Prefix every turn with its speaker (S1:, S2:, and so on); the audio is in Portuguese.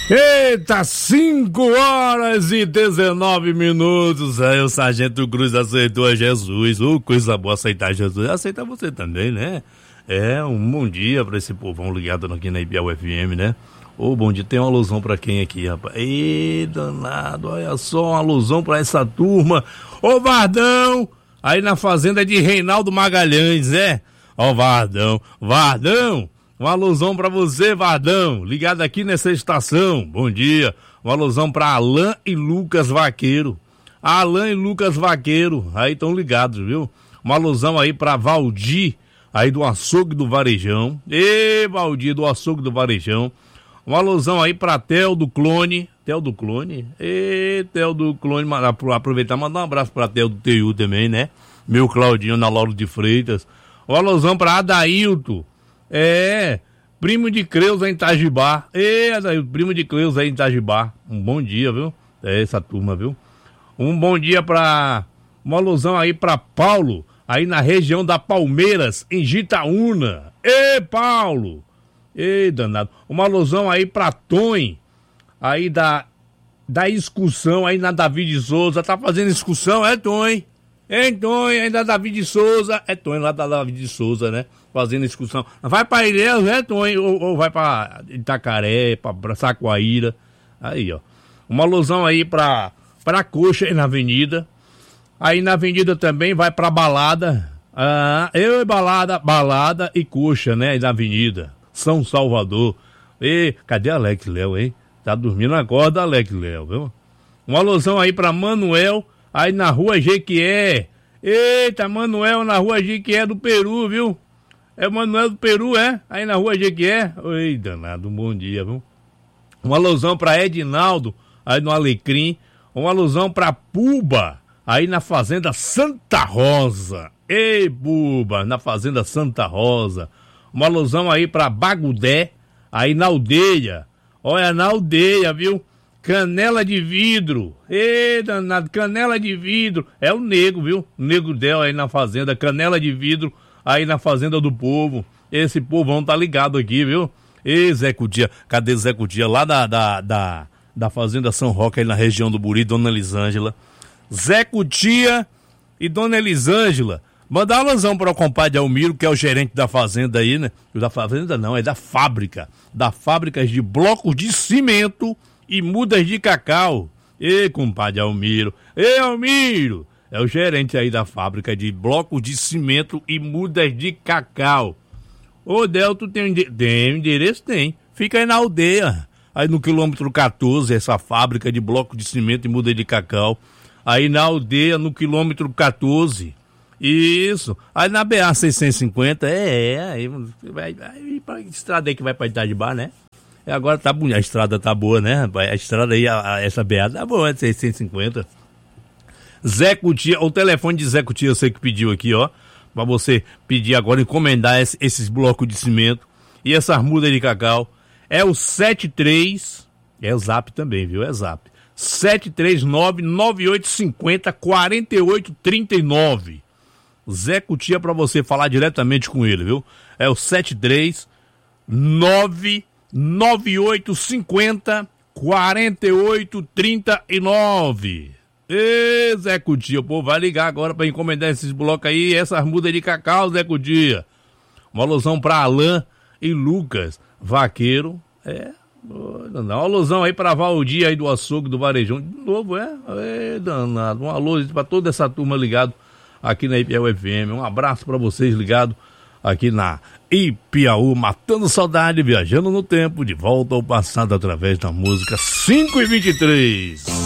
S1: Eita, 5h19. Aí o Sargento Cruz aceitou a Jesus. Coisa boa aceitar Jesus. Aceita você também, né? Um bom dia pra esse povão ligado aqui na Ibial FM, né? Bom dia. Tem uma alusão pra quem aqui, rapaz? Danado, olha só, uma alusão pra essa turma. Vardão, aí na fazenda de Reinaldo Magalhães, Vardão, uma alusão pra você, Vardão, ligado aqui nessa estação. Bom dia. Uma alusão pra Alain e Lucas Vaqueiro. Alain e Lucas Vaqueiro, aí estão ligados, viu? Uma alusão aí pra Valdir, aí do Açougue do Varejão. Valdir do Açougue do Varejão. Uma alusão aí pra Theo do Clone. Theo do Clone? Theo do Clone. Aproveitar e mandar um abraço pra Theo do TU também, né? Meu Claudinho na Lauro de Freitas. Uma alusão pra Adailton. Primo de Creuza em Itajibá. Adailton, primo de Creuza aí em Itajibá. Um bom dia, viu? Essa turma, viu? Um bom dia pra... Uma alusão aí pra Paulo, aí na região da Palmeiras, em Gitaúna. Paulo! Danado. Uma alusão aí pra Tonho, aí da excursão aí na Davi de Souza. Tá fazendo excursão, Tonho? Tonho, aí da Davi de Souza. Tonho lá da Davi de Souza, né? Fazendo excursão. Vai pra Ilhéus, Tonho? Ou vai pra Itacaré, pra Saquaíra. Aí, ó. Uma alusão aí pra Coxa aí na Avenida. Aí na Avenida também vai pra Balada. Balada e Coxa, né? Aí na Avenida São Salvador. Cadê Alex Léo, hein? Tá dormindo agora, Alex Léo, viu? Uma alusão aí pra Manuel, aí na Rua Jequié. Eita, Manuel na Rua Jequié do Peru, viu? Manuel do Peru, Aí na Rua Jequié. Danado, um bom dia, viu? Uma alusão pra Edinaldo, aí no Alecrim. Uma alusão pra Puba, aí na Fazenda Santa Rosa. Puba, na Fazenda Santa Rosa. Uma alusão aí pra Bagudé, aí na aldeia. Olha, na aldeia, viu? Canela de vidro. Danado, canela de vidro. É o nego, viu? O nego Del aí na fazenda. Canela de vidro aí na fazenda do povo. Esse povão tá ligado aqui, viu? Zé Cutia. Cadê Zé Cutia? Lá da fazenda São Roque, aí na região do Buri, Dona Elisângela. Zé Cutia e Dona Elisângela. Mandar uma alusão para o compadre Almiro, que é o gerente da fazenda aí, né? Da fazenda não, é da fábrica. Da fábrica de blocos de cimento e mudas de cacau. Compadre Almiro. Almiro! É o gerente aí da fábrica de blocos de cimento e mudas de cacau. Delto tem endereço? Tem. Fica aí na aldeia. Aí no quilômetro 14, essa fábrica de blocos de cimento e mudas de cacau. Aí na aldeia, no quilômetro 14. Isso. Aí na BA 650, aí vai pra estrada aí que vai pra Itajibá, né? Agora tá bonita, a estrada tá boa, né, rapaz? A estrada aí, essa BA tá boa, 650. Zé Cutia, o telefone de Zé Cutia, eu sei que pediu aqui, ó, pra você pedir agora, encomendar esses blocos de cimento e essas mudas de cacau. É o 73, é o Zap também, viu? É Zap. 739-9850-4839. Zé Cutia pra você falar diretamente com ele, viu? É o 739-9850-4839. Zé Cutia, o povo vai ligar agora pra encomendar esses blocos aí, essas mudas de cacau, Zé Cutia. Uma alusão pra Alain e Lucas Vaqueiro. Uma alusão aí pra Valdir aí do Açougue do Varejão. De novo, danado. Uma alusão pra toda essa turma ligado aqui na Ibial FM. Um abraço pra vocês ligados aqui na Ipiaú, matando saudade, viajando no tempo, de volta ao passado através da música 5h23.